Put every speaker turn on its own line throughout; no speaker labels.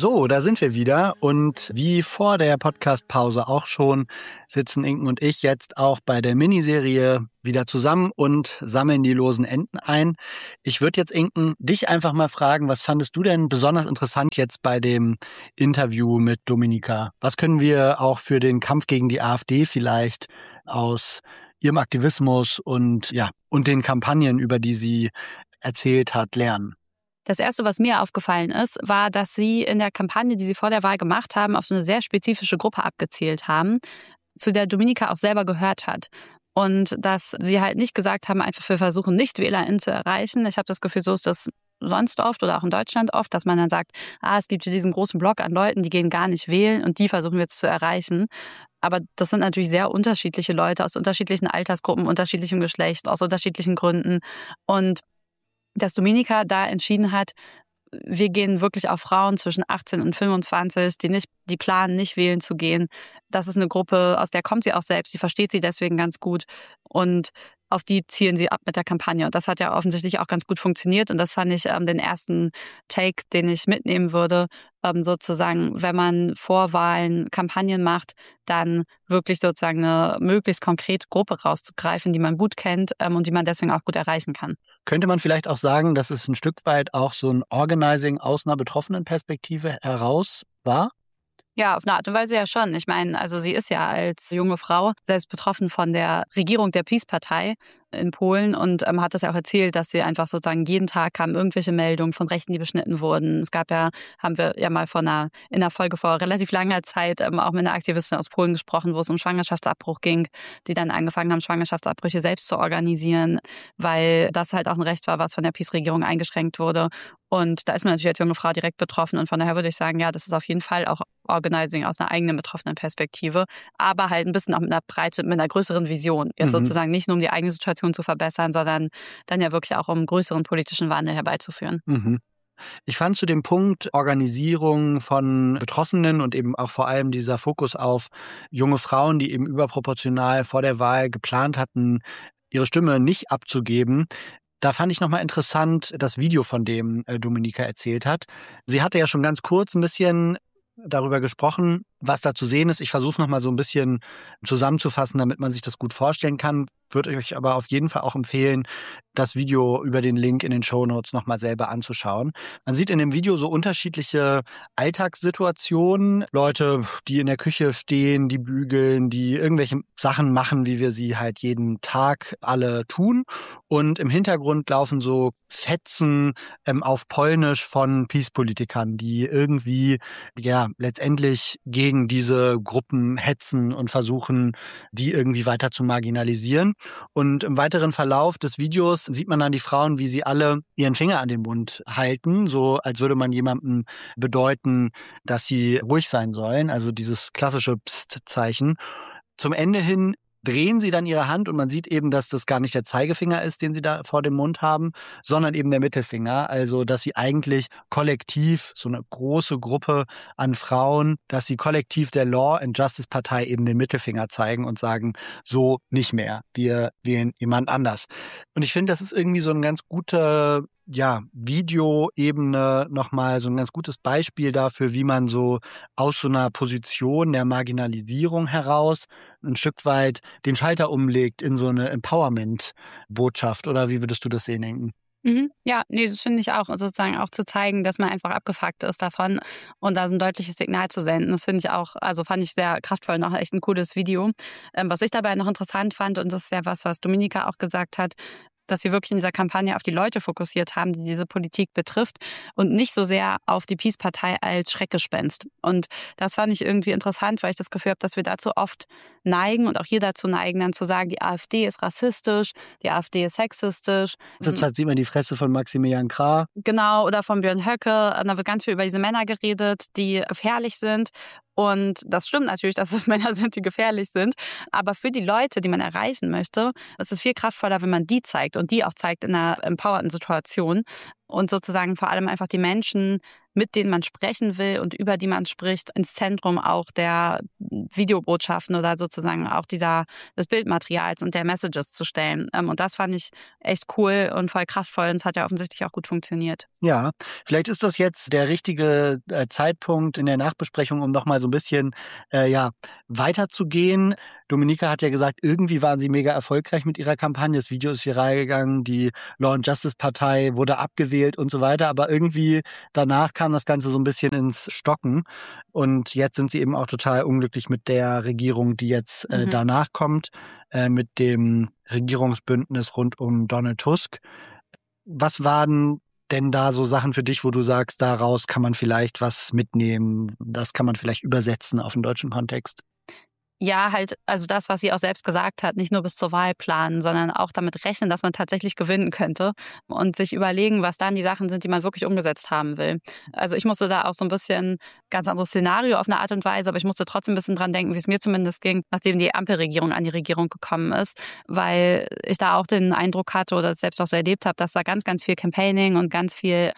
So, da sind wir wieder und wie vor der Podcast-Pause auch schon, sitzen Inken und ich jetzt auch bei der Miniserie wieder zusammen und sammeln die losen Enden ein. Ich würde jetzt, Inken, dich einfach mal fragen, was fandest du denn besonders interessant jetzt bei dem Interview mit Dominika? Was können wir auch für den Kampf gegen die AfD vielleicht aus ihrem Aktivismus und den Kampagnen, über die sie erzählt hat, lernen?
Das Erste, was mir aufgefallen ist, war, dass sie in der Kampagne, die sie vor der Wahl gemacht haben, auf so eine sehr spezifische Gruppe abgezielt haben, zu der Dominika auch selber gehört hat. Und dass sie halt nicht gesagt haben, einfach wir versuchen NichtwählerInnen zu erreichen. Ich habe das Gefühl, so ist das sonst oft oder auch in Deutschland oft, dass man dann sagt, es gibt hier diesen großen Block an Leuten, die gehen gar nicht wählen und die versuchen wir jetzt zu erreichen. Aber das sind natürlich sehr unterschiedliche Leute aus unterschiedlichen Altersgruppen, unterschiedlichem Geschlecht, aus unterschiedlichen Gründen. Und dass Dominika da entschieden hat, wir gehen wirklich auf Frauen zwischen 18 und 25, die planen, nicht wählen zu gehen. Das ist eine Gruppe, aus der kommt sie auch selbst, die versteht sie deswegen ganz gut und auf die zielen sie ab mit der Kampagne. Und das hat ja offensichtlich auch ganz gut funktioniert und das fand ich den ersten Take, den ich mitnehmen würde, sozusagen, wenn man vor Wahlen Kampagnen macht, dann wirklich sozusagen eine möglichst konkrete Gruppe rauszugreifen, die man gut kennt und die man deswegen auch gut erreichen kann.
Könnte man vielleicht auch sagen, dass es ein Stück weit auch so ein Organizing aus einer betroffenen Perspektive heraus war?
Ja, auf eine Art und Weise ja schon. Ich meine, also sie ist ja als junge Frau selbst betroffen von der Regierung der PiS-Partei in Polen und hat das ja auch erzählt, dass sie einfach sozusagen jeden Tag kamen irgendwelche Meldungen von Rechten, die beschnitten wurden. Es gab ja, haben wir ja mal in einer Folge vor relativ langer Zeit auch mit einer Aktivistin aus Polen gesprochen, wo es um Schwangerschaftsabbruch ging, die dann angefangen haben, Schwangerschaftsabbrüche selbst zu organisieren, weil das halt auch ein Recht war, was von der PiS-Regierung eingeschränkt wurde. Und da ist man natürlich als junge Frau direkt betroffen und von daher würde ich sagen, ja, das ist auf jeden Fall auch Organizing aus einer eigenen betroffenen Perspektive, aber halt ein bisschen auch mit einer größeren Vision. Jetzt sozusagen nicht nur um die eigene Situation zu verbessern, sondern dann ja wirklich auch um einen größeren politischen Wandel herbeizuführen.
Mhm. Ich fand zu dem Punkt Organisierung von Betroffenen und eben auch vor allem dieser Fokus auf junge Frauen, die eben überproportional vor der Wahl geplant hatten, ihre Stimme nicht abzugeben. Da fand ich nochmal interessant das Video, von dem Dominika erzählt hat. Sie hatte ja schon ganz kurz ein bisschen darüber gesprochen, was da zu sehen ist. Ich versuche es nochmal so ein bisschen zusammenzufassen, damit man sich das gut vorstellen kann. Würde euch aber auf jeden Fall auch empfehlen, das Video über den Link in den Shownotes nochmal selber anzuschauen. Man sieht in dem Video so unterschiedliche Alltagssituationen. Leute, die in der Küche stehen, die bügeln, die irgendwelche Sachen machen, wie wir sie halt jeden Tag alle tun. Und im Hintergrund laufen so Fetzen auf Polnisch von PiS-Politikern, die irgendwie letztendlich gegen diese Gruppen hetzen und versuchen, die irgendwie weiter zu marginalisieren. Und im weiteren Verlauf des Videos sieht man dann die Frauen, wie sie alle ihren Finger an den Mund halten, so als würde man jemandem bedeuten, dass sie ruhig sein sollen, also dieses klassische Psst-Zeichen. Zum Ende hin drehen sie dann ihre Hand und man sieht eben, dass das gar nicht der Zeigefinger ist, den sie da vor dem Mund haben, sondern eben der Mittelfinger. Also, dass sie eigentlich kollektiv, so eine große Gruppe an Frauen, dass sie kollektiv der Law and Justice Partei eben den Mittelfinger zeigen und sagen, so nicht mehr, wir wählen jemand anders. Und ich finde, das ist irgendwie so ein ganz guter Videoebene nochmal so ein ganz gutes Beispiel dafür, wie man so aus so einer Position der Marginalisierung heraus ein Stück weit den Schalter umlegt in so eine Empowerment-Botschaft. Oder wie würdest du das sehen, Inken?
Ja, nee, das finde ich auch. Und sozusagen auch zu zeigen, dass man einfach abgefuckt ist davon und da so ein deutliches Signal zu senden. Das finde ich auch, also fand ich sehr kraftvoll, noch echt ein cooles Video. Was ich dabei noch interessant fand, und das ist ja was Dominika auch gesagt hat, dass sie wirklich in dieser Kampagne auf die Leute fokussiert haben, die diese Politik betrifft und nicht so sehr auf die PiS-Partei als Schreckgespenst. Und das fand ich irgendwie interessant, weil ich das Gefühl habe, dass wir dazu oft neigen und auch hier dazu neigen, dann zu sagen, die AfD ist rassistisch, die AfD ist sexistisch.
Zurzeit sieht man die Fresse von Maximilian Krah.
Genau, oder von Björn Höcke. Da wird ganz viel über diese Männer geredet, die gefährlich sind. Und das stimmt natürlich, dass es Männer sind, die gefährlich sind. Aber für die Leute, die man erreichen möchte, ist es viel kraftvoller, wenn man die zeigt und die auch zeigt in einer empowerten Situation. Und sozusagen vor allem einfach die Menschen mit denen man sprechen will und über die man spricht, ins Zentrum auch der Videobotschaften oder sozusagen auch des Bildmaterials und der Messages zu stellen. Und das fand ich echt cool und voll kraftvoll und es hat ja offensichtlich auch gut funktioniert.
Ja, vielleicht ist das jetzt der richtige Zeitpunkt in der Nachbesprechung, um nochmal so ein bisschen weiterzugehen. Dominika hat ja gesagt, irgendwie waren sie mega erfolgreich mit ihrer Kampagne. Das Video ist viral gegangen, die Law and Justice Partei wurde abgewählt und so weiter. Aber irgendwie danach kam das Ganze so ein bisschen ins Stocken. Und jetzt sind sie eben auch total unglücklich mit der Regierung, die jetzt danach kommt, mit dem Regierungsbündnis rund um Donald Tusk. Was waren denn da so Sachen für dich, wo du sagst, daraus kann man vielleicht was mitnehmen, das kann man vielleicht übersetzen auf den deutschen Kontext?
Ja, halt, also das, was sie auch selbst gesagt hat, nicht nur bis zur Wahl planen, sondern auch damit rechnen, dass man tatsächlich gewinnen könnte und sich überlegen, was dann die Sachen sind, die man wirklich umgesetzt haben will. Also ich musste da auch so ein bisschen ganz anderes Szenario auf eine Art und Weise, aber ich musste trotzdem ein bisschen dran denken, wie es mir zumindest ging, nachdem die Ampelregierung an die Regierung gekommen ist, weil ich da auch den Eindruck hatte oder es selbst auch so erlebt habe, dass da ganz, ganz viel Campaigning und ganz viel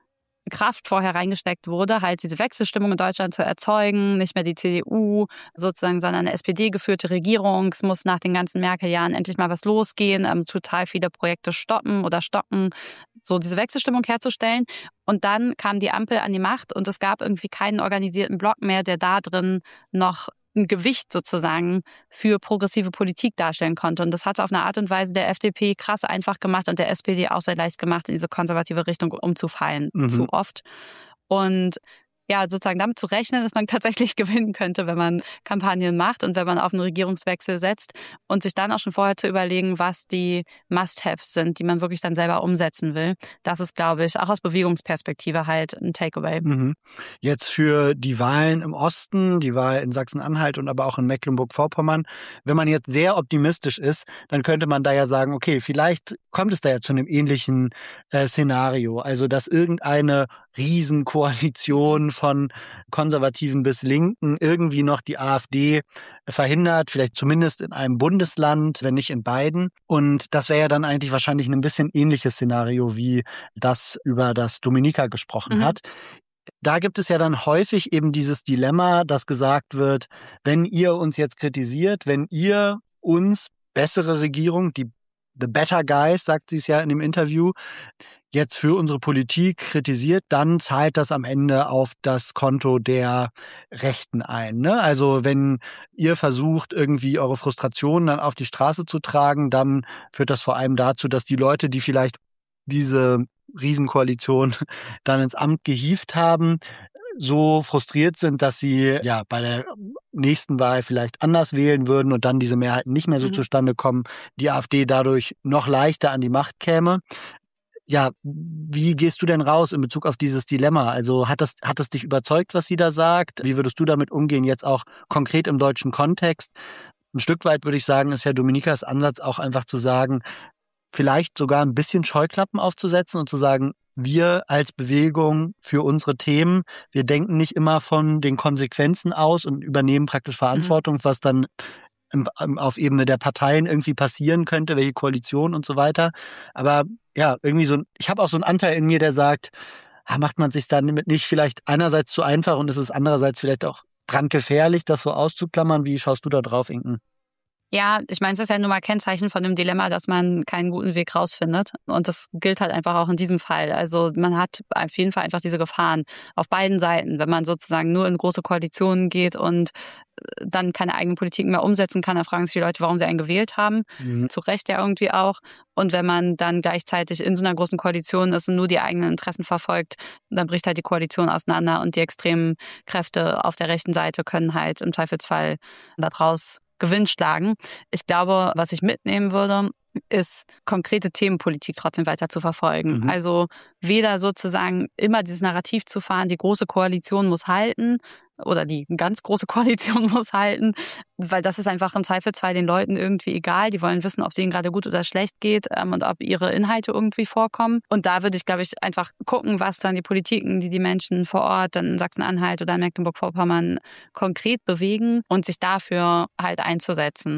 Kraft vorher reingesteckt wurde, halt diese Wechselstimmung in Deutschland zu erzeugen, nicht mehr die CDU sozusagen, sondern eine SPD-geführte Regierung. Es muss nach den ganzen Merkel-Jahren endlich mal was losgehen, total viele Projekte stoppen oder stocken, so diese Wechselstimmung herzustellen. Und dann kam die Ampel an die Macht und es gab irgendwie keinen organisierten Block mehr, der da drin noch ein Gewicht sozusagen für progressive Politik darstellen konnte. Und das hat es auf eine Art und Weise der FDP krass einfach gemacht und der SPD auch sehr leicht gemacht, in diese konservative Richtung umzufallen, zu oft. Und ja, sozusagen damit zu rechnen, dass man tatsächlich gewinnen könnte, wenn man Kampagnen macht und wenn man auf einen Regierungswechsel setzt und sich dann auch schon vorher zu überlegen, was die Must-Haves sind, die man wirklich dann selber umsetzen will. Das ist, glaube ich, auch aus Bewegungsperspektive halt ein Takeaway.
Jetzt für die Wahlen im Osten, die Wahl in Sachsen-Anhalt und aber auch in Mecklenburg-Vorpommern, wenn man jetzt sehr optimistisch ist, dann könnte man da ja sagen, okay, vielleicht kommt es da ja zu einem ähnlichen Szenario, also dass irgendeine Riesenkoalition von Konservativen bis Linken irgendwie noch die AfD verhindert, vielleicht zumindest in einem Bundesland, wenn nicht in beiden. Und das wäre ja dann eigentlich wahrscheinlich ein bisschen ähnliches Szenario, wie das, über das Dominika gesprochen hat. Da gibt es ja dann häufig eben dieses Dilemma, dass gesagt wird, wenn ihr uns jetzt kritisiert, wenn ihr uns, bessere Regierung, the better guys, sagt sie es ja in dem Interview, jetzt für unsere Politik kritisiert, dann zahlt das am Ende auf das Konto der Rechten ein. Ne? Also wenn ihr versucht, irgendwie eure Frustrationen dann auf die Straße zu tragen, dann führt das vor allem dazu, dass die Leute, die vielleicht diese Riesenkoalition dann ins Amt gehievt haben, so frustriert sind, dass sie ja bei der nächsten Wahl vielleicht anders wählen würden und dann diese Mehrheiten nicht mehr so zustande kommen, die AfD dadurch noch leichter an die Macht käme. Ja, wie gehst du denn raus in Bezug auf dieses Dilemma? Also hat das dich überzeugt, was sie da sagt? Wie würdest du damit umgehen, jetzt auch konkret im deutschen Kontext? Ein Stück weit würde ich sagen, ist ja Dominikas Ansatz auch einfach zu sagen, vielleicht sogar ein bisschen Scheuklappen aufzusetzen und zu sagen, wir als Bewegung für unsere Themen, wir denken nicht immer von den Konsequenzen aus und übernehmen praktisch Verantwortung, was dann auf Ebene der Parteien irgendwie passieren könnte, welche Koalition und so weiter. Aber ja, irgendwie ich habe auch so einen Anteil in mir, der sagt, macht man sich dann nicht vielleicht einerseits zu einfach und ist es andererseits vielleicht auch brandgefährlich, das so auszuklammern? Wie schaust du da drauf, Inken?
Ja, ich meine, es ist ja nun mal Kennzeichen von dem Dilemma, dass man keinen guten Weg rausfindet. Und das gilt halt einfach auch in diesem Fall. Also man hat auf jeden Fall einfach diese Gefahren auf beiden Seiten. Wenn man sozusagen nur in große Koalitionen geht und dann keine eigene Politik mehr umsetzen kann, dann fragen sich die Leute, warum sie einen gewählt haben. Zu Recht ja irgendwie auch. Und wenn man dann gleichzeitig in so einer großen Koalition ist und nur die eigenen Interessen verfolgt, dann bricht halt die Koalition auseinander und die extremen Kräfte auf der rechten Seite können halt im Zweifelsfall daraus Gewinn schlagen. Ich glaube, was ich mitnehmen würde, ist konkrete Themenpolitik trotzdem weiter zu verfolgen. Also weder sozusagen immer dieses Narrativ zu fahren, die große Koalition muss halten oder die ganz große Koalition muss halten, weil das ist einfach im Zweifelsfall den Leuten irgendwie egal. Die wollen wissen, ob es ihnen gerade gut oder schlecht geht und ob ihre Inhalte irgendwie vorkommen. Und da würde ich, glaube ich, einfach gucken, was dann die Politiken, die Menschen vor Ort dann in Sachsen-Anhalt oder in Mecklenburg-Vorpommern konkret bewegen und sich dafür halt einzusetzen.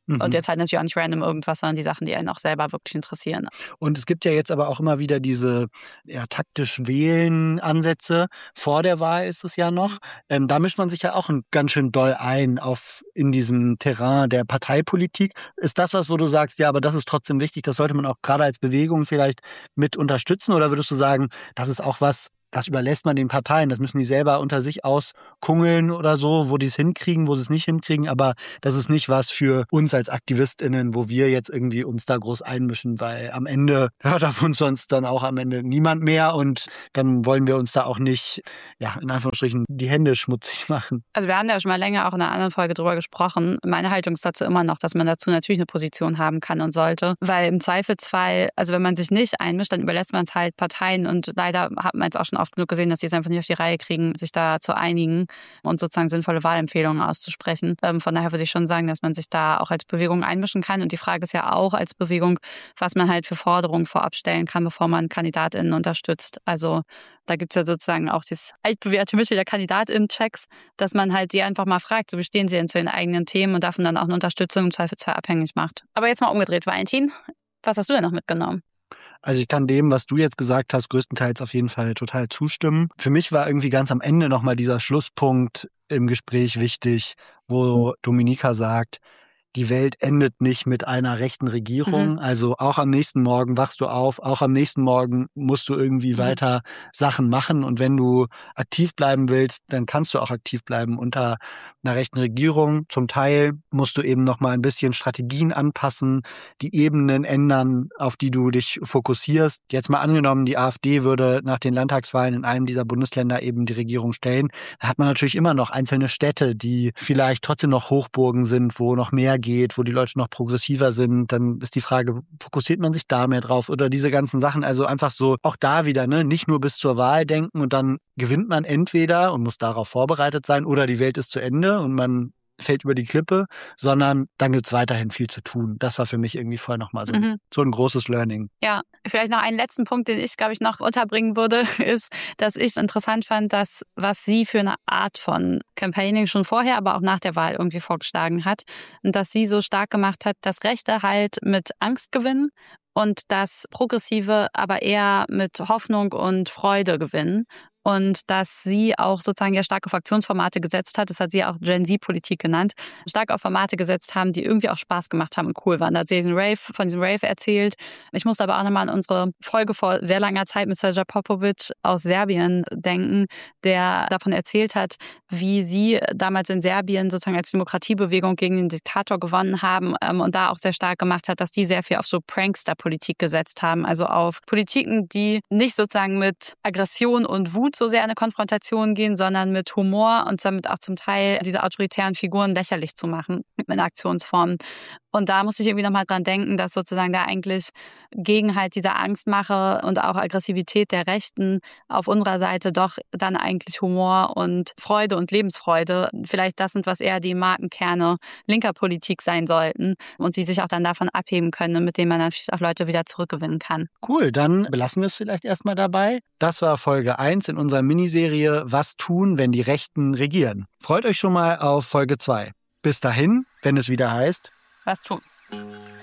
Und jetzt halt natürlich auch nicht random irgendwas, sondern die Sachen, die einen auch selber wirklich interessieren.
Und es gibt ja jetzt aber auch immer wieder diese taktisch wählen Ansätze. Vor der Wahl ist es ja noch. Da mischt man sich ja auch ganz schön doll ein in diesem Terrain der Parteipolitik. Ist das was, wo du sagst, ja, aber das ist trotzdem wichtig, das sollte man auch gerade als Bewegung vielleicht mit unterstützen? Oder würdest du sagen, das ist auch was, das überlässt man den Parteien, das müssen die selber unter sich auskungeln oder so, wo die es hinkriegen, wo sie es nicht hinkriegen, aber das ist nicht was für uns als AktivistInnen, wo wir jetzt irgendwie uns da groß einmischen, weil am Ende hört auf uns sonst dann auch am Ende niemand mehr und dann wollen wir uns da auch nicht, ja, in Anführungsstrichen, die Hände schmutzig machen.
Also wir haben ja schon mal länger auch in einer anderen Folge drüber gesprochen. Meine Haltung ist dazu immer noch, dass man dazu natürlich eine Position haben kann und sollte, weil im Zweifelsfall, also wenn man sich nicht einmischt, dann überlässt man es halt Parteien und leider hat man jetzt auch schon oft genug gesehen, dass die es einfach nicht auf die Reihe kriegen, sich da zu einigen und sozusagen sinnvolle Wahlempfehlungen auszusprechen. Von daher würde ich schon sagen, dass man sich da auch als Bewegung einmischen kann. Und die Frage ist ja auch als Bewegung, was man halt für Forderungen vorab stellen kann, bevor man KandidatInnen unterstützt. Also da gibt es ja sozusagen auch dieses altbewährte Mittel der KandidatInnen-Checks, dass man halt die einfach mal fragt, so wie stehen sie denn zu den eigenen Themen und davon dann auch eine Unterstützung im Zweifelsfall abhängig macht. Aber jetzt mal umgedreht, Valentin, was hast du denn noch mitgenommen?
Also ich kann dem, was du jetzt gesagt hast, größtenteils auf jeden Fall total zustimmen. Für mich war irgendwie ganz am Ende nochmal dieser Schlusspunkt im Gespräch wichtig, wo Dominika sagt, die Welt endet nicht mit einer rechten Regierung. Also auch am nächsten Morgen wachst du auf, auch am nächsten Morgen musst du irgendwie weiter Sachen machen. Und wenn du aktiv bleiben willst, dann kannst du auch aktiv bleiben unter einer rechten Regierung. Zum Teil musst du eben noch mal ein bisschen Strategien anpassen, die Ebenen ändern, auf die du dich fokussierst. Jetzt mal angenommen, die AfD würde nach den Landtagswahlen in einem dieser Bundesländer eben die Regierung stellen. Da hat man natürlich immer noch einzelne Städte, die vielleicht trotzdem noch Hochburgen sind, wo noch mehr geht, wo die Leute noch progressiver sind, dann ist die Frage, fokussiert man sich da mehr drauf oder diese ganzen Sachen, also einfach so, auch da wieder, ne, nicht nur bis zur Wahl denken und dann gewinnt man entweder und muss darauf vorbereitet sein oder die Welt ist zu Ende und man fällt über die Klippe, sondern dann gibt's weiterhin viel zu tun. Das war für mich irgendwie voll nochmal so ein großes Learning.
Ja, vielleicht noch einen letzten Punkt, den ich, glaube ich, noch unterbringen würde, ist, dass ich interessant fand, dass was sie für eine Art von Campaigning schon vorher, aber auch nach der Wahl irgendwie vorgeschlagen hat und dass sie so stark gemacht hat, dass Rechte halt mit Angst gewinnen und das Progressive aber eher mit Hoffnung und Freude gewinnen. Und dass sie auch sozusagen ja starke Fraktionsformate gesetzt hat, das hat sie auch Gen-Z-Politik genannt, stark auf Formate gesetzt haben, die irgendwie auch Spaß gemacht haben und cool waren. Da hat sie von diesem Rave erzählt. Ich musste aber auch nochmal an unsere Folge vor sehr langer Zeit mit Srđan Popović aus Serbien denken, der davon erzählt hat, wie sie damals in Serbien sozusagen als Demokratiebewegung gegen den Diktator gewonnen haben und da auch sehr stark gemacht hat, dass die sehr viel auf so Prankster-Politik gesetzt haben, also auf Politiken, die nicht sozusagen mit Aggression und Wut so sehr in eine Konfrontation gehen, sondern mit Humor und damit auch zum Teil diese autoritären Figuren lächerlich zu machen mit einer Aktionsform. Und da muss ich irgendwie nochmal dran denken, dass sozusagen da eigentlich gegen halt diese Angstmache und auch Aggressivität der Rechten auf unserer Seite doch dann eigentlich Humor und Freude und Lebensfreude vielleicht das sind, was eher die Markenkerne linker Politik sein sollten und sie sich auch dann davon abheben können, mit denen man natürlich auch Leute wieder zurückgewinnen kann.
Cool, dann belassen wir es vielleicht erstmal dabei. Das war Folge 1 in unserer Miniserie Was tun, wenn die Rechten regieren? Freut euch schon mal auf Folge 2. Bis dahin, wenn es wieder heißt
Was tun?